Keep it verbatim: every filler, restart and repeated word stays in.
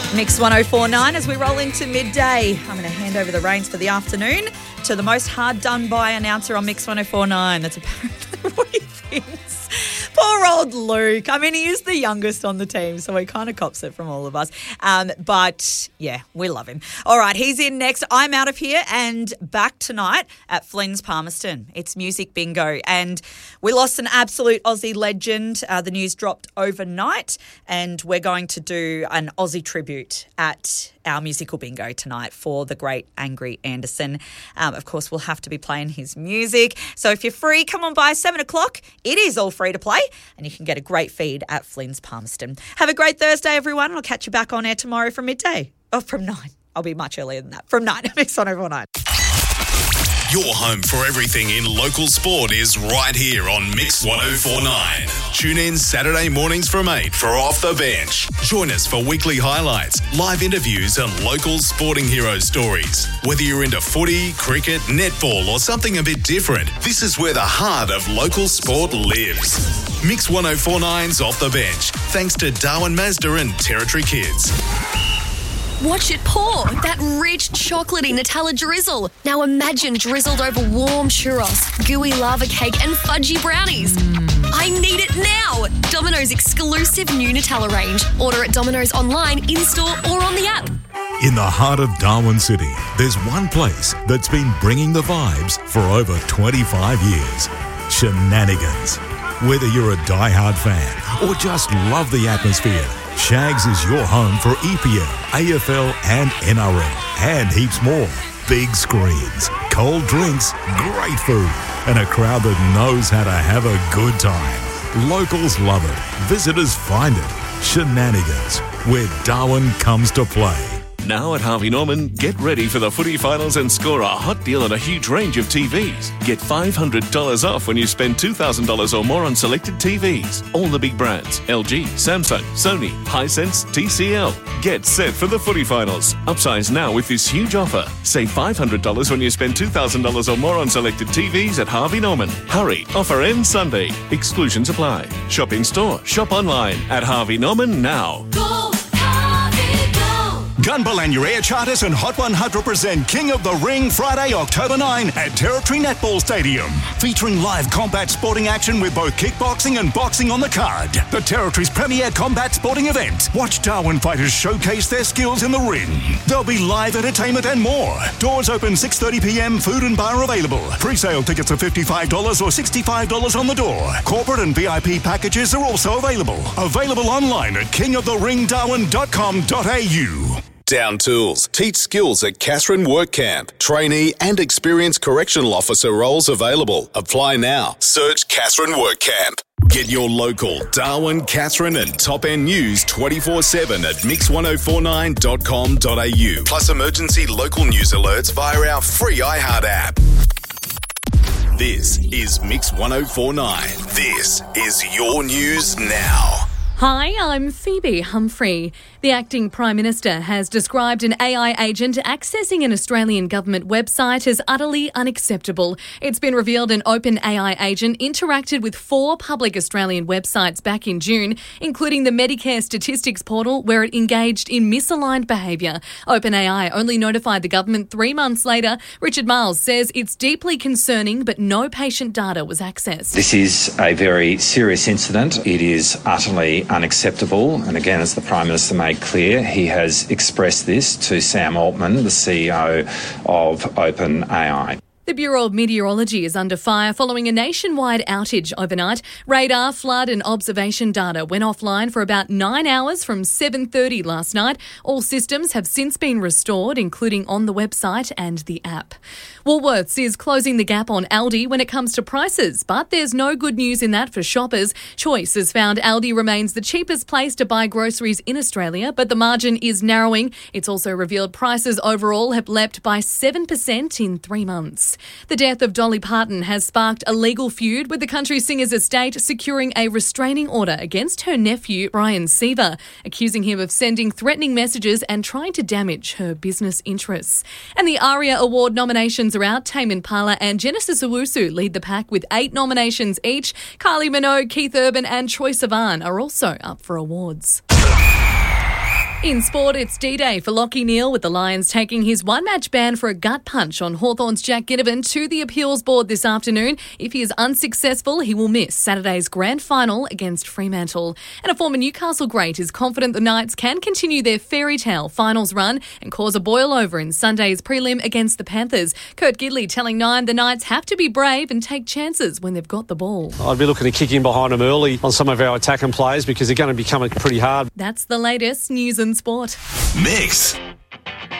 Mix one oh four point nine as we roll into midday. I'm going to hand over the reins for the afternoon to the most hard done by announcer on Mix one oh four point nine. That's apparently what he thinks. Poor old Luke. I mean, he is the youngest on the team, so he kind of cops it from all of us. Um, but, yeah, we love him. All right, he's in next. I'm out of here and back tonight at Flynn's Palmerston. It's Music Bingo. And we lost an absolute Aussie legend. Uh, the news dropped overnight, and we're going to do an Aussie tribute at our musical bingo tonight for the great Angry Anderson. Um, of course, we'll have to be playing his music. So if you're free, come on by seven o'clock. It is all free to play, and you can get a great feed at Flynn's Palmerston. Have a great Thursday, everyone. I'll catch you back on air tomorrow from midday. Oh, from nine. I'll be much earlier than that. From nine. Mix one oh four point nine. Your home for everything in local sport is right here on Mix one oh four point nine. Tune in Saturday mornings from eight for Off the Bench. Join us for weekly highlights, live interviews and local sporting hero stories. Whether you're into footy, cricket, netball or something a bit different, this is where the heart of local sport lives. Mix one oh four point nine's Off the Bench, thanks to Darwin Mazda and Territory Kids. Watch it pour, that rich chocolatey Nutella drizzle. Now imagine drizzled over warm churros, gooey lava cake and fudgy brownies. Mm. I need it now. Domino's exclusive new Nutella range. Order at Domino's online, in-store or on the app. In the heart of Darwin City, there's one place that's been bringing the vibes for over twenty-five years. Shenanigans. Whether you're a diehard fan or just love the atmosphere, Shags is your home for E P L, A F L and N R L and heaps more. Big screens, cold drinks, great food and a crowd that knows how to have a good time. Locals love it. Visitors find it. Shenanigans, where Darwin comes to play. Now at Harvey Norman, get ready for the footy finals and score a hot deal on a huge range of T Vs. Get five hundred dollars off when you spend two thousand dollars or more on selected T Vs. All the big brands, L G, Samsung, Sony, Hisense, T C L. Get set for the footy finals. Upsize now with this huge offer. Save five hundred dollars when you spend two thousand dollars or more on selected T Vs at Harvey Norman. Hurry, offer ends Sunday. Exclusions apply. Shop in store, shop online at Harvey Norman now. Go! Gunball and your air charters and Hot one hundred present King of the Ring Friday, October ninth at Territory Netball Stadium. Featuring live combat sporting action with both kickboxing and boxing on the card. The Territory's premier combat sporting event. Watch Darwin fighters showcase their skills in the ring. There'll be live entertainment and more. Doors open six thirty p.m, food and bar available. Pre-sale tickets are fifty-five dollars or sixty-five dollars on the door. Corporate and V I P packages are also available. Available online at king of the ring darwin dot com dot a u. Down Tools. Teach skills at Catherine Work Camp. Trainee and experienced correctional officer roles available. Apply now. Search Catherine Work Camp. Get your local Darwin, Catherine and top end news twenty-four seven at mix one oh four nine dot com dot a u. Plus emergency local news alerts via our free iHeart app. This is Mix one oh four point nine. This is your news now. Hi, I'm Phoebe Humphrey. The acting Prime Minister has described an A I agent accessing an Australian government website as utterly unacceptable. It's been revealed an open A I agent interacted with four public Australian websites back in June, including the Medicare Statistics portal, where it engaged in misaligned behaviour. OpenAI only notified the government three months later. Richard Miles says it's deeply concerning, but no patient data was accessed. This is a very serious incident. It is utterly unacceptable. And again, as the Prime Minister made clear, he has expressed this to Sam Altman, the C E O of OpenAI. The Bureau of Meteorology is under fire following a nationwide outage overnight. Radar, flood and observation data went offline for about nine hours from seven thirty last night. All systems have since been restored, including on the website and the app. Woolworths is closing the gap on Aldi when it comes to prices, but there's no good news in that for shoppers. Choice has found Aldi remains the cheapest place to buy groceries in Australia, but the margin is narrowing. It's also revealed prices overall have leapt by seven percent in three months. The death of Dolly Parton has sparked a legal feud, with the country singer's estate securing a restraining order against her nephew, Brian Seaver, accusing him of sending threatening messages and trying to damage her business interests. And the ARIA Award nominations are out. Tame Impala and Genesis Owusu lead the pack with eight nominations each. Kylie Minogue, Keith Urban and Troye Sivan are also up for awards. In sport, it's D-Day for Lachie Neale, with the Lions taking his one-match ban for a gut punch on Hawthorn's Jack Ginnivan to the appeals board this afternoon. If he is unsuccessful, he will miss Saturday's grand final against Fremantle. And a former Newcastle great is confident the Knights can continue their fairy tale finals run and cause a boil-over in Sunday's prelim against the Panthers. Kurt Gidley telling Nine the Knights have to be brave and take chances when they've got the ball. I'd be looking to kick in behind them early on some of our attacking players because they're going to be coming pretty hard. That's the latest news and sport. Mix.